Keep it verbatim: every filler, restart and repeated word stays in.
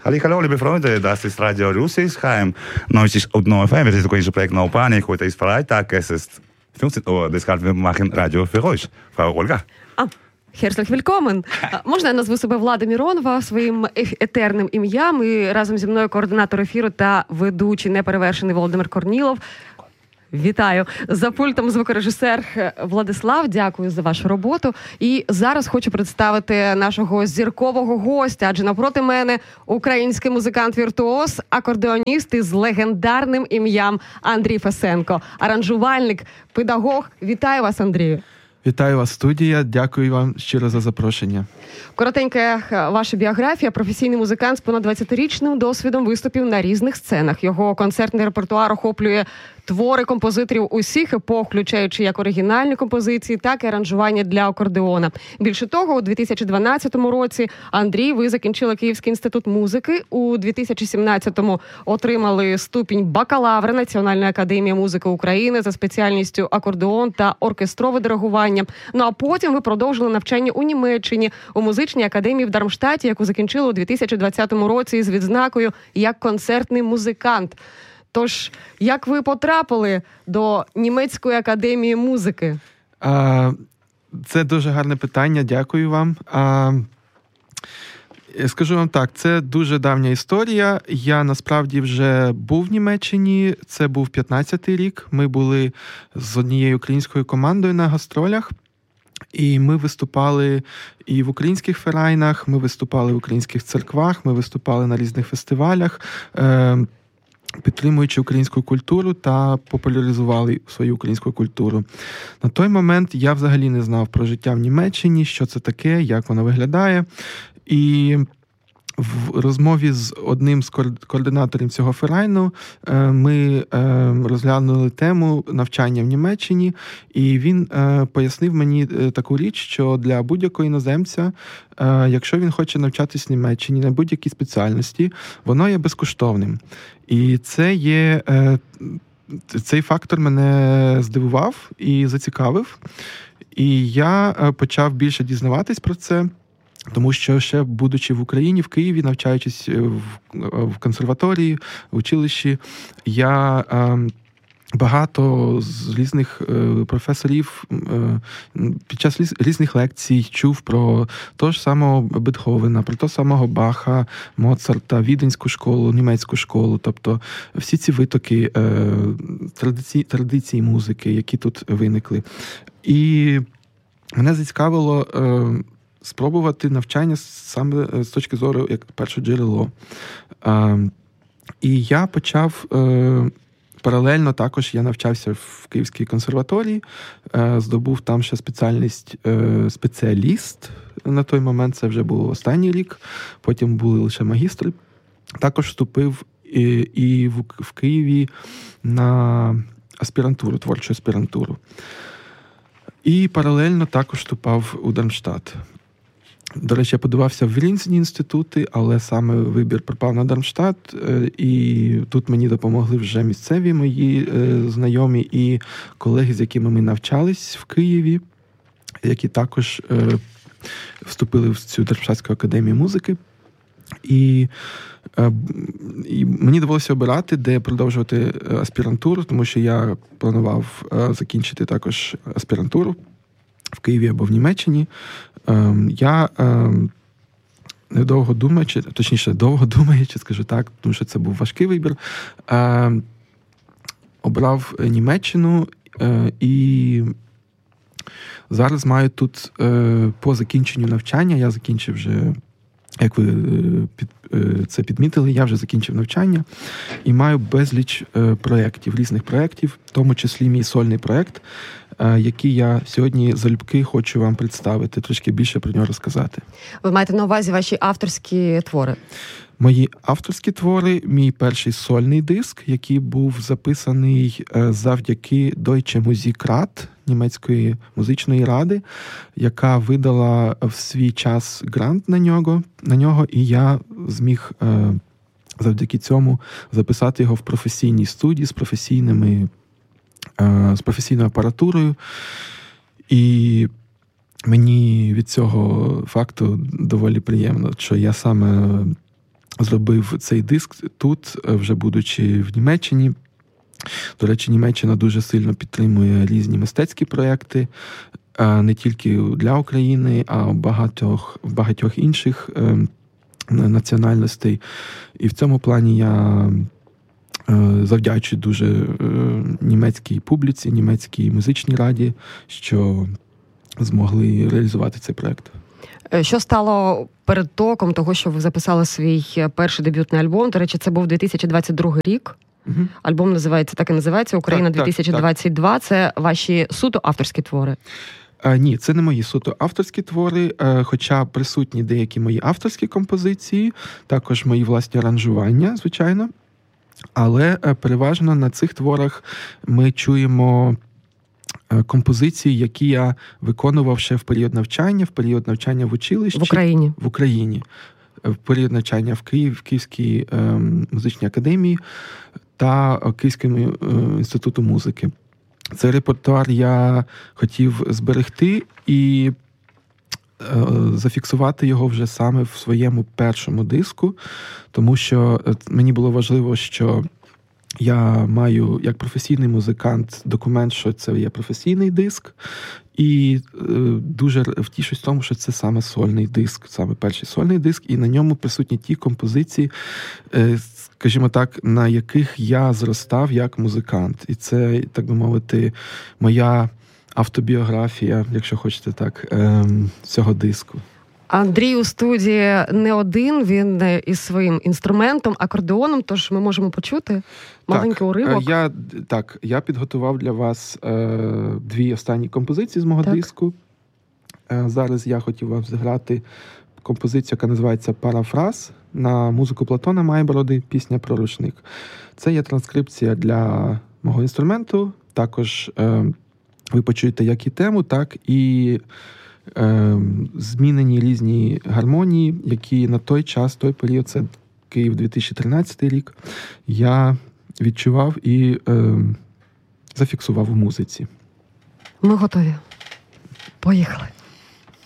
Hallo, liebe Freunde, das ist Radio Rüsselsheim, neunzig Komma neun F M. Wir sind ukrainische Projekt No Panik. Heute ist Freitag, es ist fünfzehn Uhr, deshalb wir machen Radio für euch. Frau Olga. А, Herzlich willkommen. Можна я назву себе Влада Міронова своїм етерним ім'ям, і разом зі мною координатор ефіру та ведучий неперевершений Володимир Корнілов. Вітаю. За пультом звукорежисер Владислав. Дякую за вашу роботу. І зараз хочу представити нашого зіркового гостя, адже навпроти мене український музикант-віртуоз, акордеоніст із легендарним ім'ям Андрій Фесенко, аранжувальник, педагог. Вітаю вас, Андрію. Вітаю вас, студія. Дякую вам щиро за запрошення. Коротенька ваша біографія. Професійний музикант з понад двадцятирічним досвідом виступів на різних сценах. Його концертний репертуар охоплює твори композиторів усіх епох, включаючи як оригінальні композиції, так і аранжування для акордеона. Більше того, у дві тисячі дванадцятому році, Андрій, ви закінчили Київський інститут музики. У дві тисячі сімнадцятому отримали ступінь бакалавра Національної академії музики України за спеціальністю акордеон та оркестрове диригування. Ну а потім ви продовжили навчання у Німеччині у музичній академії в Дармштаті, яку закінчили у дві тисячі двадцятому році з відзнакою як концертний музикант. Тож, як ви потрапили до Німецької академії музики? А, це дуже гарне питання, дякую вам. А, скажу вам так, це дуже давня історія. Я насправді вже був в Німеччині, це був п'ятнадцятий рік. Ми були з однією українською командою на гастролях. І ми виступали і в українських ферайнах, ми виступали в українських церквах, ми виступали на різних фестивалях, е, підтримуючи українську культуру та популяризували свою українську культуру. На той момент я взагалі не знав про життя в Німеччині, що це таке, як воно виглядає. І в розмові з одним з координаторів цього ферайну ми розглянули тему навчання в Німеччині, і він пояснив мені таку річ, що для будь-якого іноземця, якщо він хоче навчатись в Німеччині на будь-якій спеціальності, воно є безкоштовним. І це є... Цей фактор мене здивував і зацікавив, і я почав більше дізнаватись про це. Тому що ще, будучи в Україні, в Києві, навчаючись в, в консерваторії, в училищі, я е, багато з різних е, професорів е, під час різних лекцій чув про того ж самого Бетховена, про того самого Баха, Моцарта, Віденську школу, німецьку школу, тобто всі ці витоки е, традиції, традиції музики, які тут виникли. І мене зацікавило е, спробувати навчання саме з точки зору як перше джерело. І я почав, паралельно також я навчався в Київській консерваторії, здобув там ще спеціальність спеціаліст. На той момент це вже був останній рік, потім були лише магістри. Також вступив і, і в, в Києві на аспірантуру, творчу аспірантуру. І паралельно також вступав у Дармштадт. До речі, я подавався в різні інститути, але саме вибір припав на Дармштадт, і тут мені допомогли вже місцеві мої знайомі і колеги, з якими ми навчались в Києві, які також вступили в цю Дармштадтську академію музики. І, і мені довелося обирати, де продовжувати аспірантуру, тому що я планував закінчити також аспірантуру в Києві або в Німеччині. Я, недовго думаючи, точніше, довго думаючи, скажу так, тому що це був важкий вибір, обрав Німеччину і зараз маю тут по закінченню навчання, я закінчив вже, як ви під, це підмітили, я вже закінчив навчання і маю безліч проєктів, різних проєктів, в тому числі мій сольний проєкт, який я сьогодні залюбки хочу вам представити, трошки більше про нього розказати. Ви маєте на увазі ваші авторські твори? Мої авторські твори, мій перший сольний диск, який був записаний завдяки Deutsche Musikrat, німецької музичної ради, яка видала в свій час грант на нього, на нього, і я зміг завдяки цьому записати його в професійній студії з професійними, з професійною апаратурою. І мені від цього факту доволі приємно, що я саме зробив цей диск тут, вже будучи в Німеччині. До речі, Німеччина дуже сильно підтримує різні мистецькі проєкти, не тільки для України, а в багатьох, в багатьох інших національностей. І в цьому плані я завдячую дуже німецькій публіці, німецькій музичній раді, що змогли реалізувати цей проєкт. Що стало передтоком того, що ви записали свій перший дебютний альбом? До речі, це був дві тисячі двадцять другий рік. Угу. Альбом називається, так і називається «Україна дві тисячі двадцять два». Так, так. Це ваші суто авторські твори? А, ні, це не мої суто авторські твори, хоча присутні деякі мої авторські композиції, також мої власні аранжування, звичайно. Але переважно на цих творах ми чуємо композиції, які я виконував ще в період навчання, в період навчання в училищі. В Україні. В Україні. В період навчання в Києві, в Київській е, музичній академії та Київському е, інституту музики. Цей репертуар я хотів зберегти і е, зафіксувати його вже саме в своєму першому диску, тому що мені було важливо, що я маю, як професійний музикант, документ, що це є професійний диск, і е, дуже втішусь в тому, що це саме сольний диск, саме перший сольний диск, і на ньому присутні ті композиції, е, скажімо так, на яких я зростав як музикант. І це, так би мовити, моя автобіографія, якщо хочете так, е, цього диску. Андрій у студії не один, він із своїм інструментом, акордеоном, тож ми можемо почути маленький уривок. Я, так, я підготував для вас е, дві останні композиції з мого так. диску. Е, зараз я хотів вам зіграти композицію, яка називається «Парафраз» на музику Платона Майбороди, пісня про рушник. Це є транскрипція для мого інструменту. Також е, ви почуєте як і тему, так і Е, змінені різні гармонії, які на той час, той період, це Київ дві тисячі тринадцятий рік, я відчував і е, зафіксував у музиці. Ми готові. Поїхали.